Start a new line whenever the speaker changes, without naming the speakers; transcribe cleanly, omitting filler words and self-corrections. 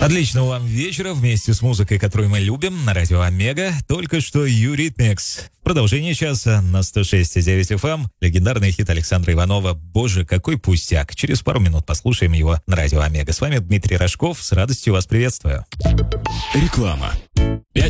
Отличного вам вечера вместе с музыкой, которую мы любим, на радио Омега. Только что Юритмикс. Продолжение часа на 106,9 FM. Легендарный хит Александра Иванова «Боже, какой пустяк». Через пару минут послушаем его на радио Омега. С вами Дмитрий Рожков. С радостью вас приветствую.
Реклама.